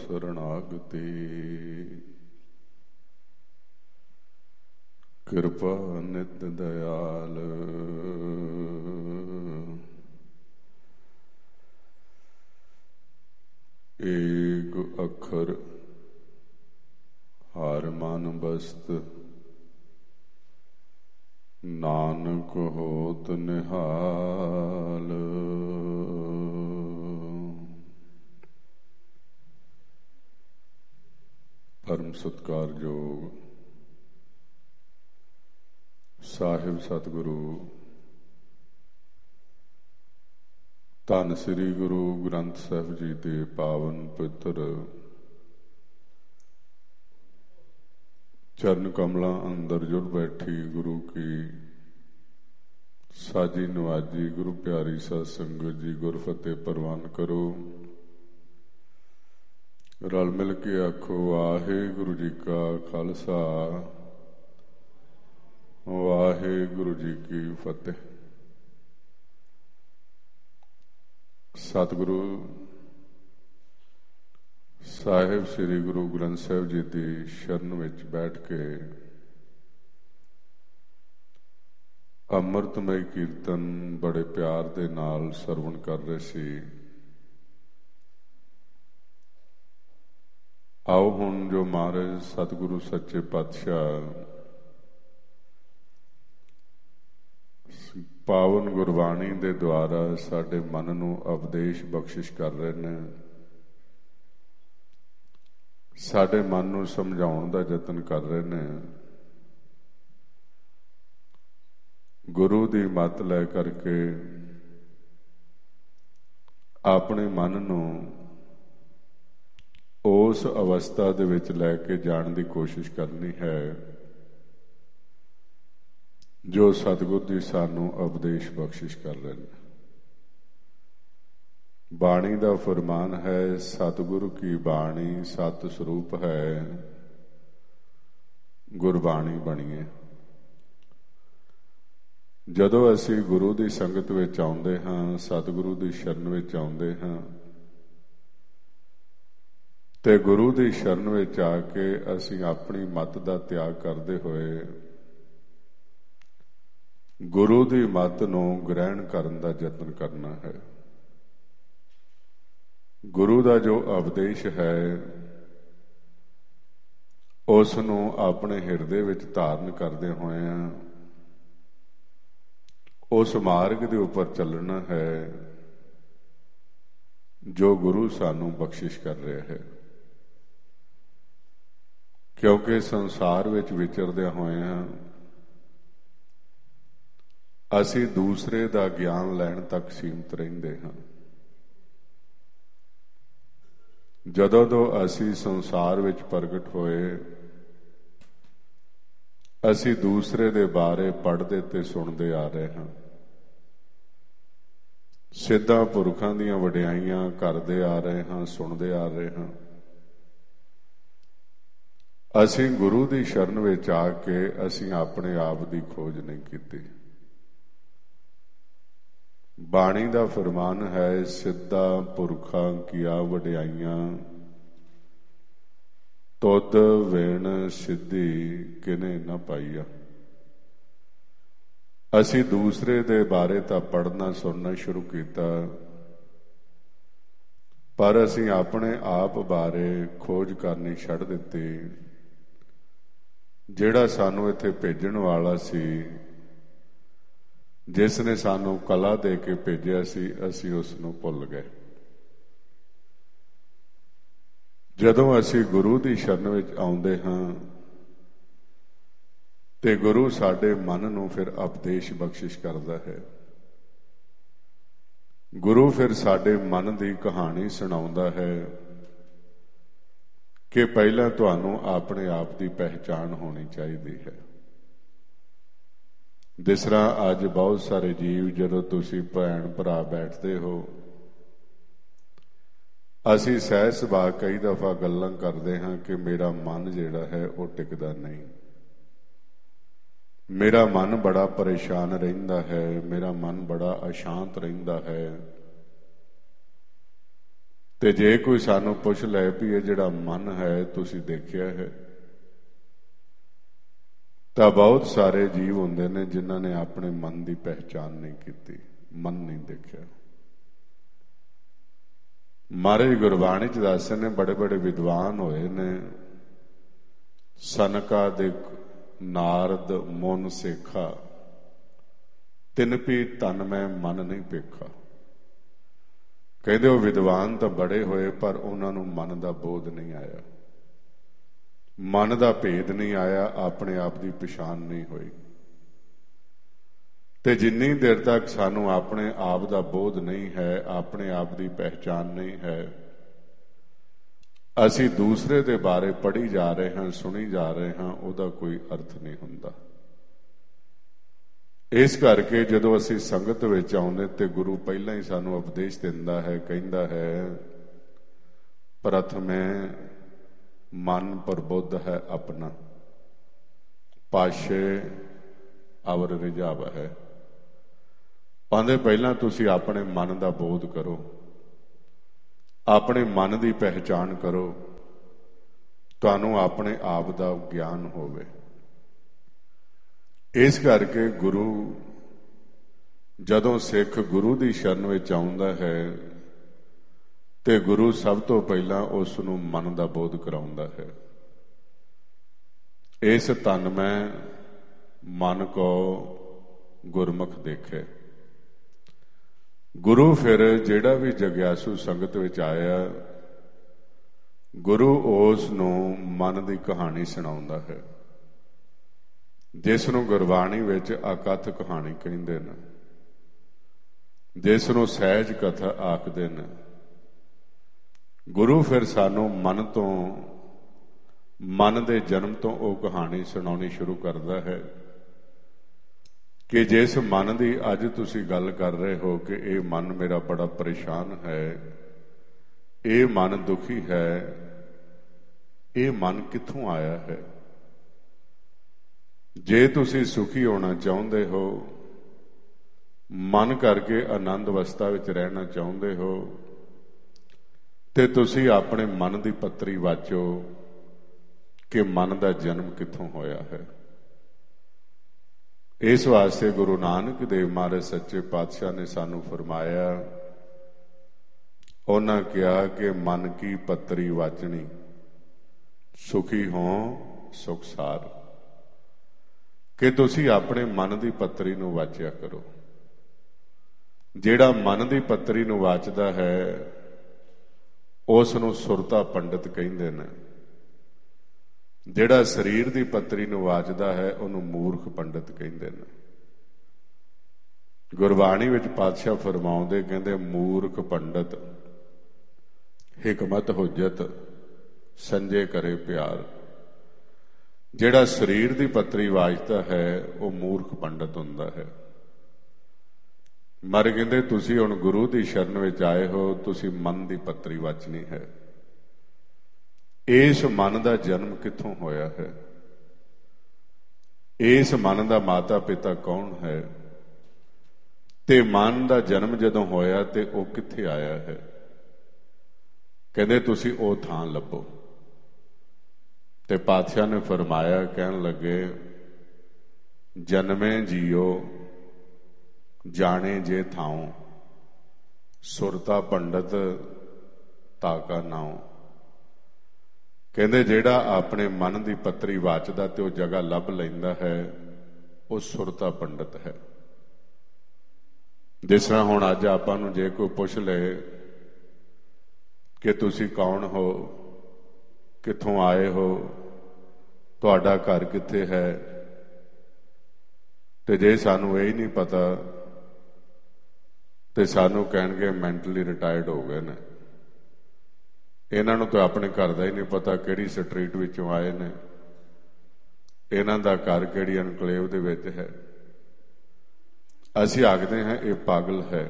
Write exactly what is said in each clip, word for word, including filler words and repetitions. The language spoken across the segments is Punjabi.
शरणागति। कृपा नित दयाल एक अखर हर मन बस्त नानक होत निहाल। परम सत्कारयोग साहिब सतगुरु धन श्री गुरु ग्रंथ साहिब जी के पावन पवित्र चरण कमलों अंदर जुड़ बैठी गुरु की साजी नवाजी गुरु प्यारी साध संगत जी गुरफतेह परवान करो। रल मिल के आखो वाहिगुरु जी का खालसा वाहिगुरु जी की फतेह। सतगुरु साहिब श्री गुरु ग्रंथ साहिब जी की शरण विच बैठ के अमृतमय कीर्तन बड़े प्यार दे नाल सरवण कर रहे सी। आओ हुण जो महाराज सतगुरु सच्चे पातशाह पावन गुरबाणी दे द्वारा साडे मन नूं उपदेश बख्शिश कर रहे ने, साडे मन नूं समझाउण दा यतन कर रहे ने। गुरु दी मत लै करके अपने मन नूं उस अवस्था दे विच लैके जाण दी कोशिश करनी है जो सतगुरु जी सानू उपदेश बख्शिश कर रहे हैं। बाणी का फरमान है सतगुरु की बाणी सत स्वरूप है गुरबाणी बणीए। जदों असी गुरु की संगत विच आउंदे हां, सतगुरु की शरण विच आउंदे हां ते गुरु की शरण विच आके असी अपनी मत का त्याग करते हुए गुरु की मत नूं ग्रहण करन दा यतन करना है। गुरु का जो उपदेश है उस नूं अपने हिरदे विच धारण करदे होए उस मार्ग के उपर चलना है जो गुरु सानू बख्शिश कर रहा है। क्योंकि संसार विच विचरदे होए असी दूसरे का ज्ञान लैण तक सीमित रहिंदे हां। जदों तो असी संसार विच प्रगट होए असी दूसरे दे बारे पढ़दे ते सुणदे आ रहे हां। सिद्धां पुरखां दीयां वडियाइयां करदे आ रहे हां, सुणदे आ रहे हां। असी गुरु की शरण विच आके असी अपने आप की खोज नहीं कीती। बाणी का फरमान है सिद्धा पुरखां किया वडियाइयां तुद वेण सिद्धि किने न पाईया। असी दूसरे दे बारे तां पढ़ना सुनना शुरू किया पर असी अपने आप बारे खोज करनी छड़ दित्ती। जिहड़ा सानू इत्थे भेजण वाला सी, जिसने सानू कला दे के भेजिया सी, असी उसनूं भुल गए। जदों असी गुरु की शरण विच आउंदे हां ते गुरु साडे मन नूं फिर उपदेश बख्शिश करदा है। गुरु फिर साडे मन की कहानी सुणाउंदा है कि पहला तुहानूं अपने आप की पहचान होनी चाहिए है। जिस तरह अज बहुत सारे जीव जदों तुसीं भैण भरा बैठते हो, असी सह सुभा कई दफा गल्लां करते हाँ कि मेरा मन जिहड़ा है वो टिकदा नहीं, मेरा मन बड़ा परेशान रहिंदा है, मेरा मन बड़ा अशांत रहिंदा है। ਤੇ ਜੇ ਕੋਈ ਸਾਨੂੰ ਪੁੱਛ ਲੈ ਵੀ ਇਹ ਜਿਹੜਾ ਮਨ ਹੈ ਤੁਸੀਂ ਦੇਖਿਆ ਹੈ, ਤਾਂ ਬਹੁਤ ਸਾਰੇ ਜੀਵ ਹੁੰਦੇ ਨੇ ਜਿਨ੍ਹਾਂ ਨੇ ਆਪਣੇ ਮਨ ਦੀ ਪਹਿਚਾਣ ਨਹੀਂ ਕੀਤੀ, ਮਨ ਨਹੀਂ ਦੇਖਿਆ। ਮਹਾਰਾਜ ਗੁਰਬਾਣੀ ਚ ਦੱਸਦੇ ਨੇ ਬੜੇ ਬੜੇ ਵਿਦਵਾਨ ਹੋਏ ਨੇ, ਸਨਕਾਦਿਕ, ਨਾਰਦ, ਮੁਨ ਸੇਖਾ, ਤਿੰਨ ਪੀ ਤਨ ਮੈਂ ਮਨ ਨਹੀਂ ਪੇਖਾ। ਕਹਿੰਦੇ ਉਹ ਵਿਦਵਾਨ ਤਾਂ ਬੜੇ ਹੋਏ ਪਰ ਉਹਨਾਂ ਨੂੰ ਮਨ ਦਾ ਬੋਧ ਨਹੀਂ ਆਇਆ, ਮਨ ਦਾ ਭੇਦ ਨਹੀਂ ਆਇਆ, ਆਪਣੇ ਆਪ ਦੀ ਪਛਾਣ ਨਹੀਂ ਹੋਈ। ਤੇ ਜਿੰਨੀ ਦੇਰ ਤੱਕ ਸਾਨੂੰ ਆਪਣੇ ਆਪ ਦਾ ਬੋਧ ਨਹੀਂ ਹੈ, ਆਪਣੇ ਆਪ ਦੀ ਪਹਿਚਾਣ ਨਹੀਂ ਹੈ, ਅਸੀਂ ਦੂਸਰੇ ਦੇ ਬਾਰੇ ਪੜ੍ਹੀ ਜਾ ਰਹੇ ਹਾਂ, ਸੁਣੀ ਜਾ ਰਹੇ ਹਾਂ, ਉਹਦਾ ਕੋਈ ਅਰਥ ਨਹੀਂ ਹੁੰਦਾ। ਇਸ ਕਰਕੇ ਜਦੋਂ ਅਸੀਂ ਸੰਗਤ ਵਿੱਚ ਆਉਂਦੇ ਤੇ ਗੁਰੂ ਪਹਿਲਾਂ ਹੀ ਸਾਨੂੰ ਉਪਦੇਸ਼ ਦਿੰਦਾ ਹੈ, ਕਹਿੰਦਾ ਹੈ ਪ੍ਰਥਮੇ ਮਨ ਪ੍ਰਬੁੱਧ ਹੈ ਆਪਣਾ, ਪਾਸ਼ੇ ਅਵਰ ਰਿਝਾਵ ਹੈ। ਕਹਿੰਦੇ ਪਹਿਲਾਂ ਤੁਸੀਂ ਆਪਣੇ ਮਨ ਦਾ ਬੋਧ ਕਰੋ, ਆਪਣੇ ਮਨ ਦੀ ਪਹਿਚਾਣ ਕਰੋ, ਤੁਹਾਨੂੰ ਆਪਣੇ ਆਪ ਦਾ ਗਿਆਨ ਹੋਵੇ। ਇਸ ਕਰਕੇ ਗੁਰੂ, ਜਦੋਂ ਸਿੱਖ ਗੁਰੂ ਦੀ ਸ਼ਰਨ ਵਿੱਚ ਆਉਂਦਾ ਹੈ ਤੇ ਗੁਰੂ ਸਭ ਤੋਂ ਪਹਿਲਾਂ ਉਸ ਨੂੰ ਮਨ ਦਾ ਬੋਧ ਕਰਾਉਂਦਾ ਹੈ। ਇਸ ਤਨ ਮੈਂ ਮਨ ਕੋ ਗੁਰਮੁਖ ਦੇਖੇ। ਗੁਰੂ ਫਿਰ ਜਿਹੜਾ ਵੀ ਜਗਿਆਸੂ ਸੰਗਤ ਵਿੱਚ ਆਇਆ, ਗੁਰੂ ਉਸ ਨੂੰ ਮਨ ਦੀ ਕਹਾਣੀ ਸੁਣਾਉਂਦਾ ਹੈ, ਜਿਸ ਨੂੰ ਗੁਰਬਾਣੀ ਵਿੱਚ ਅਕਥ ਕਹਾਣੀ ਕਹਿੰਦੇ ਨੇ, ਜਿਸ ਨੂੰ ਸਹਿਜ ਕਥਾ ਆਖਦੇ ਨੇ। ਗੁਰੂ ਫਿਰ ਸਾਨੂੰ ਮਨ ਤੋਂ, ਮਨ ਦੇ ਜਨਮ ਤੋਂ ਉਹ ਕਹਾਣੀ ਸੁਣਾਉਣੀ ਸ਼ੁਰੂ ਕਰਦਾ ਹੈ ਕਿ ਜਿਸ ਮਨ ਦੀ ਅੱਜ ਤੁਸੀਂ ਗੱਲ ਕਰ ਰਹੇ ਹੋ ਕਿ ਇਹ ਮਨ ਮੇਰਾ ਬੜਾ ਪਰੇਸ਼ਾਨ ਹੈ, ਇਹ ਮਨ ਦੁਖੀ ਹੈ, ਇਹ ਮਨ ਕਿੱਥੋਂ ਆਇਆ ਹੈ? ਜੇ ਤੁਸੀਂ ਸੁਖੀ ਹੋਣਾ ਚਾਹੁੰਦੇ ਹੋ, ਮਨ ਕਰਕੇ ਆਨੰਦ ਅਵਸਥਾ ਵਿੱਚ ਰਹਿਣਾ ਚਾਹੁੰਦੇ ਹੋ, ਤੇ ਤੁਸੀਂ ਆਪਣੇ ਮਨ ਦੀ ਪੱਤਰੀ ਵਾਚੋ ਕਿ ਮਨ ਦਾ ਜਨਮ ਕਿੱਥੋਂ ਹੋਇਆ ਹੈ। ਇਸ ਵਾਸਤੇ ਗੁਰੂ ਨਾਨਕ ਦੇਵ ਮਹਾਰਾਜ ਸੱਚੇ ਪਾਤਸ਼ਾਹ ਨੇ ਸਾਨੂੰ ਫਰਮਾਇਆ, ਉਹਨਾਂ ਕਿਹਾ ਕਿ ਮਨ ਕੀ ਪੱਤਰੀ ਵਾਚਣੀ, ਸੁਖੀ ਹੋ ਸੁਖਸਾਰ। ਕਿ ਤੁਸੀਂ ਆਪਣੇ ਮਨ ਦੀ ਪੱਤਰੀ ਨੂੰ ਵਾਚਿਆ ਕਰੋ। ਜਿਹੜਾ ਮਨ ਦੀ ਪੱਤਰੀ ਨੂੰ ਵਾਚਦਾ ਹੈ ਉਸ ਨੂੰ ਸੁਰਤਾ ਪੰਡਤ ਕਹਿੰਦੇ ਨੇ, ਜਿਹੜਾ ਸਰੀਰ ਦੀ ਪੱਤਰੀ ਨੂੰ ਵਾਚਦਾ ਹੈ ਉਹਨੂੰ ਮੂਰਖ ਪੰਡਤ ਕਹਿੰਦੇ ਨੇ। ਗੁਰਬਾਣੀ ਵਿੱਚ ਪਾਤਸ਼ਾਹ ਫਰਮਾਉਂਦੇ, ਕਹਿੰਦੇ ਮੂਰਖ ਪੰਡਤ ਹਿਕਮਤ ਹੁਜਤ ਸੰਜੇ ਕਰੇ ਪਿਆਰ। ਜਿਹੜਾ ਸਰੀਰ ਦੀ ਪੱਤਰੀ ਵਾਚਦਾ ਹੈ ਉਹ ਮੂਰਖ ਪੰਡਤ ਹੁੰਦਾ ਹੈ। ਮਰ ਕਹਿੰਦੇ ਤੁਸੀਂ ਹੁਣ ਗੁਰੂ ਦੀ ਸ਼ਰਨ ਵਿੱਚ ਆਏ ਹੋ, ਤੁਸੀਂ ਮਨ ਦੀ ਪੱਤਰੀ ਵਾਚਣੀ ਹੈ। ਇਸ ਮਨ ਦਾ ਜਨਮ ਕਿੱਥੋਂ ਹੋਇਆ ਹੈ? ਇਸ ਮਨ ਦਾ ਮਾਤਾ ਪਿਤਾ ਕੌਣ ਹੈ? ਤੇ ਮਨ ਦਾ ਜਨਮ ਜਦੋਂ ਹੋਇਆ ਤੇ ਉਹ ਕਿੱਥੇ ਆਇਆ ਹੈ? ਕਹਿੰਦੇ ਤੁਸੀਂ ਉਹ ਥਾਂ ਲੱਭੋ। ਤੇ ਪਾਤਸ਼ਾਹ ਨੇ ਫਰਮਾਇਆ, ਕਹਿਣ ਲੱਗੇ, ਜਨਮੇ ਜੀਓ ਜਾਣੇ ਜੇ ਥਾਉ, ਸੁਰਤਾ ਪੰਡਤ ਤਾਕਾ ਨਾਉ। ਕਹਿੰਦੇ ਜਿਹੜਾ ਆਪਣੇ ਮਨ ਦੀ ਪੱਤਰੀ ਵਾਚਦਾ ਤੇ ਉਹ ਜਗ੍ਹਾ ਲੱਭ ਲੈਂਦਾ ਹੈ, ਉਹ ਸੁਰਤਾ ਪੰਡਤ ਹੈ। ਜਿਸ ਤਰ੍ਹਾਂ ਹੁਣ ਅੱਜ ਆਪਾਂ ਨੂੰ ਜੇ ਕੋਈ ਪੁੱਛ ਲਏ ਕਿ ਤੁਸੀਂ ਕੌਣ ਹੋ, ਕਿੱਥੋਂ ਆਏ ਹੋ, ਤੁਹਾਡਾ ਘਰ ਕਿੱਥੇ ਹੈ, ਤੇ ਜੇ ਸਾਨੂੰ ਇਹ ਨਹੀਂ ਪਤਾ ਤੇ ਸਾਨੂੰ ਕਹਿਣਗੇ ਮੈਂਟਲੀ ਰਿਟਾਇਰਡ ਹੋ ਗਏ ਨੇ। ਇਹਨਾਂ ਨੂੰ ਤਾਂ ਆਪਣੇ ਘਰ ਦਾ ਹੀ ਨਹੀਂ ਪਤਾ, ਕਿਹੜੀ ਸਟਰੀਟ ਵਿੱਚੋਂ ਆਏ ਨੇ, ਇਹਨਾਂ ਦਾ ਘਰ ਕਿਹੜੀ ਐਨਕਲੇਵ ਦੇ ਵਿੱਚ ਹੈ। ਅਸੀਂ ਆਖਦੇ ਹਾਂ ਇਹ ਪਾਗਲ ਹੈ।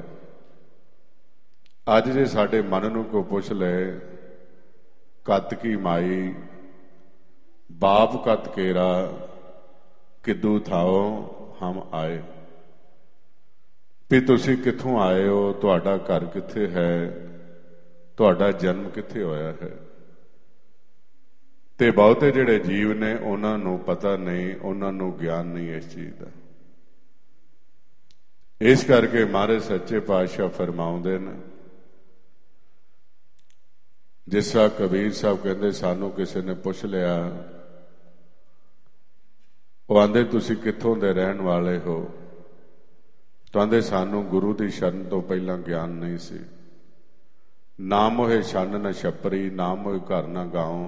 ਅੱਜ ਜੇ ਸਾਡੇ ਮਨ ਨੂੰ ਕੋਈ ਪੁੱਛ ਲਏ, ਕਤ ਕੀ ਮਾਈ ਬਾਪ ਕਤ ਕੇਰਾ ਕਿੱਦੂ ਥਾਓ ਹਮ ਆਏ, ਵੀ ਤੁਸੀਂ ਕਿੱਥੋਂ ਆਏ ਹੋ, ਤੁਹਾਡਾ ਘਰ ਕਿੱਥੇ ਹੈ, ਤੁਹਾਡਾ ਜਨਮ ਕਿੱਥੇ ਹੋਇਆ ਹੈ। ਤੇ ਬਹੁਤੇ ਜਿਹੜੇ ਜੀਵ ਨੇ ਉਹਨਾਂ ਨੂੰ ਪਤਾ ਨਹੀਂ, ਉਹਨਾਂ ਨੂੰ ਗਿਆਨ ਨਹੀਂ ਇਸ ਚੀਜ਼ ਦਾ। ਇਸ ਕਰਕੇ ਮਹਾਰਾਜ ਸੱਚੇ ਪਾਤਸ਼ਾਹ ਫਰਮਾਉਂਦੇ ਨੇ, ਜਿਸ ਤਰ੍ਹਾਂ ਕਬੀਰ ਸਾਹਿਬ ਕਹਿੰਦੇ, ਸਾਨੂੰ ਕਿਸੇ ਨੇ ਪੁੱਛ ਲਿਆ, ਉਹ ਆਂਦੇ ਤੁਸੀਂ ਕਿੱਥੋਂ ਦੇ ਰਹਿਣ ਵਾਲੇ ਹੋ? ਕਹਿੰਦੇ ਸਾਨੂੰ ਗੁਰੂ ਦੀ ਸ਼ਰਨ ਤੋਂ ਪਹਿਲਾਂ ਗਿਆਨ ਨਹੀਂ ਸੀ। ਨਾ ਮੋਹੇ ਛੰਨ ਨ ਛਪਰੀ, ਨਾ ਮੋਹੇ ਘਰ ਨਾ ਗਾਉ,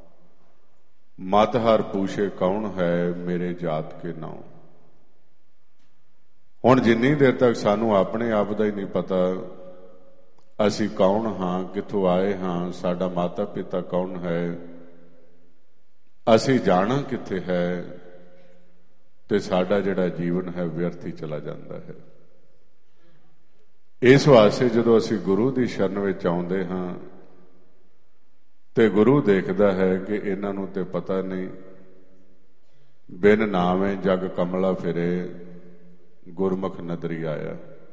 ਮਤ ਹਰ ਪੂਛੇ ਕੌਣ ਹੈ, ਮੇਰੇ ਜਾਤ ਕੇ ਨਾਉ। ਹੁਣ ਜਿੰਨੀ ਦੇਰ ਤੱਕ ਸਾਨੂੰ ਆਪਣੇ ਆਪ ਦਾ ਹੀ ਨਹੀਂ ਪਤਾ, ਅਸੀਂ ਕੌਣ ਹਾਂ, ਕਿੱਥੋਂ ਆਏ ਹਾਂ, ਸਾਡਾ ਮਾਤਾ ਪਿਤਾ ਕੌਣ ਹੈ, ਅਸੀਂ ਜਾਣਾ ਕਿੱਥੇ ਹੈ, ਤੇ ਸਾਡਾ ਜਿਹੜਾ ਜੀਵਨ ਹੈ ਵਿਅਰਥ ਹੀ ਚਲਾ ਜਾਂਦਾ ਹੈ। ਇਸ ਵਾਸਤੇ ਜਦੋਂ ਅਸੀਂ ਗੁਰੂ ਦੀ ਸ਼ਰਨ ਵਿੱਚ ਆਉਂਦੇ ਹਾਂ ਤੇ ਗੁਰੂ ਦੇਖਦਾ ਹੈ ਕਿ ਇਹਨਾਂ ਨੂੰ ਤੇ ਪਤਾ ਨਹੀਂ, ਬਿਨ ਨਾਵੇਂ ਜਗ ਕਮਲਾ ਫਿਰੇ, ਗੁਰਮੁਖ ਨਦਰੀ ਆਇਆ।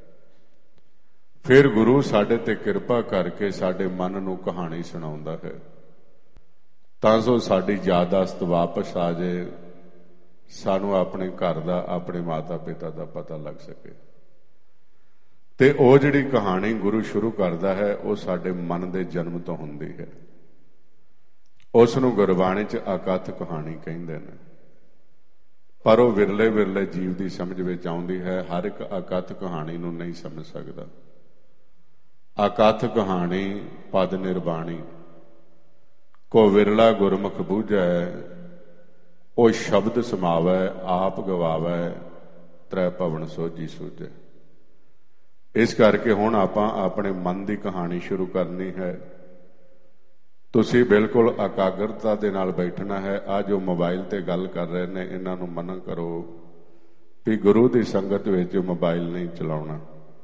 ਫਿਰ ਗੁਰੂ ਸਾਡੇ ਤੇ ਕਿਰਪਾ ਕਰਕੇ ਸਾਡੇ ਮਨ ਨੂੰ ਕਹਾਣੀ ਸੁਣਾਉਂਦਾ ਹੈ, ਤਾਂ ਜੋ ਸਾਡੀ ਯਾਦਾਸ਼ਤ ਵਾਪਸ ਆ ਜਾਏ, ਸਾਨੂੰ ਆਪਣੇ ਘਰ ਦਾ, ਆਪਣੇ ਮਾਤਾ ਪਿਤਾ ਦਾ ਪਤਾ ਲੱਗ ਸਕੇ। ਤੇ ਉਹ ਜਿਹੜੀ ਕਹਾਣੀ ਗੁਰੂ ਸ਼ੁਰੂ ਕਰਦਾ ਹੈ, ਉਹ ਸਾਡੇ ਮਨ ਦੇ ਜਨਮ ਤੋਂ ਹੁੰਦੀ ਹੈ। ਉਸ ਨੂੰ ਗੁਰਬਾਣੀ 'ਚ ਅਕਥ ਕਹਾਣੀ ਕਹਿੰਦੇ ਨੇ, ਪਰ ਉਹ ਵਿਰਲੇ ਵਿਰਲੇ ਜੀਵ ਦੀ ਸਮਝ ਵਿੱਚ ਆਉਂਦੀ ਹੈ। ਹਰ ਇੱਕ ਅਕਥ ਕਹਾਣੀ ਨੂੰ ਨਹੀਂ ਸਮਝ ਸਕਦਾ। ਅਕਥ ਕਹਾਣੀ ਪਦ ਨਿਰਬਾਣੀ, ਕੋ ਵਿਰਲਾ ਗੁਰਮੁਖ ਬੂਝੈ, ਉਹ ਸ਼ਬਦ ਸਮਾਵੈ, ਆਪ ਗਵਾਵੈ, ਤ੍ਰੈ ਭਵਨ ਸੋਝੀ ਸੂਝੈ। ਇਸ ਕਰਕੇ ਹੁਣ ਆਪਾਂ ਆਪਣੇ ਮਨ ਦੀ ਕਹਾਣੀ ਸ਼ੁਰੂ ਕਰਨੀ ਹੈ। ਤੁਸੀਂ ਬਿਲਕੁਲ ਇਕਾਗਰਤਾ ਦੇ ਨਾਲ ਬੈਠਣਾ ਹੈ। ਆ ਜੋ ਮੋਬਾਈਲ ਤੇ ਗੱਲ ਕਰ ਰਹੇ ਨੇ, ਇਹਨਾਂ ਨੂੰ ਮਨਾ ਕਰੋ ਵੀ ਗੁਰੂ ਦੀ ਸੰਗਤ ਵਿੱਚ ਮੋਬਾਈਲ ਨਹੀਂ ਚਲਾਉਣਾ।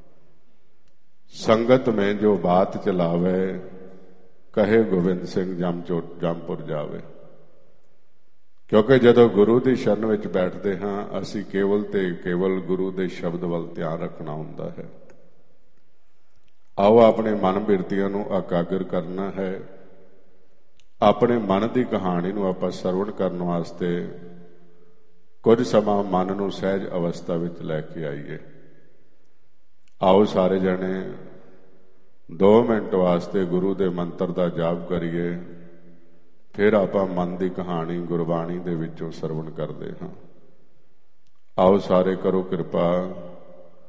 ਸੰਗਤ ਮੈਂ ਜੋ ਬਾਤ ਚਲਾਵੇ, ਕਹੇ ਗੋਬਿੰਦ ਸਿੰਘ ਜਮਚੋ ਜਮਪੁਰ ਜਾਵੇ। ਕਿਉਂਕਿ ਜਦੋਂ ਗੁਰੂ ਦੀ ਸ਼ਰਨ ਵਿੱਚ ਬੈਠਦੇ ਹਾਂ, ਅਸੀਂ ਕੇਵਲ ਤੇ ਕੇਵਲ ਗੁਰੂ ਦੇ ਸ਼ਬਦ ਵੱਲ ਧਿਆਨ ਰੱਖਣਾ ਹੁੰਦਾ ਹੈ। ਆਓ ਆਪਣੇ ਮਨ ਬਿਰਤੀਆਂ ਨੂੰ ਇਕਾਗਰ ਕਰਨਾ ਹੈ। ਆਪਣੇ ਮਨ ਦੀ ਕਹਾਣੀ ਨੂੰ ਆਪਾਂ ਸਰਵਣ ਕਰਨ ਵਾਸਤੇ ਕੁਝ ਸਮਾਂ ਮਨ ਨੂੰ ਸਹਿਜ ਅਵਸਥਾ ਵਿੱਚ ਲੈ ਕੇ ਆਈਏ। ਆਓ ਸਾਰੇ ਜਣੇ ਦੋ ਮਿੰਟ ਵਾਸਤੇ ਗੁਰੂ ਦੇ ਮੰਤਰ ਦਾ ਜਾਪ ਕਰੀਏ, ਫਿਰ ਆਪਾਂ ਮਨ ਦੀ ਕਹਾਣੀ ਗੁਰਬਾਣੀ ਦੇ ਵਿੱਚੋਂ ਸਰਵਣ ਕਰਦੇ ਹਾਂ। ਆਓ ਸਾਰੇ ਕਰੋ ਕਿਰਪਾ।